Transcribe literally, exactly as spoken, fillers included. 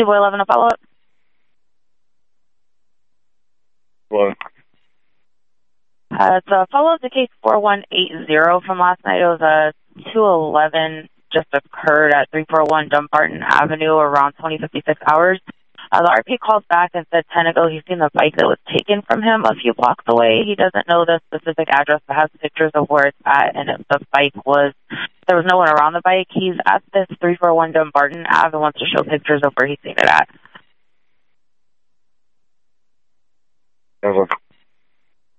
Boy eleven, a follow-up. What? Uh, it's a follow-up to case four one eight zero from last night. It was a two eleven just occurred at three four one Dumbarton Avenue around twenty fifty-six hours. Uh, the R P called back and said ten ago he's seen the bike that was taken from him a few blocks away. He doesn't know the specific address, but has pictures of where it's at, and it, the bike was, there was no one around the bike. He's at this three four one Dumbarton Ave and wants to show pictures of where he's seen it at. Okay.